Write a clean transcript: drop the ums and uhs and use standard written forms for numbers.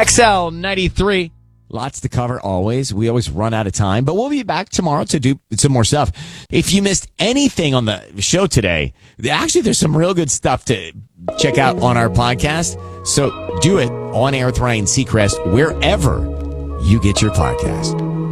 XL 93. Lots to cover always. We always run out of time, but we'll be back tomorrow to do some more stuff. If you missed anything on the show today, actually there's some real good stuff to check out on our podcast. So do it On Air with Ryan Seacrest, wherever you get your podcast.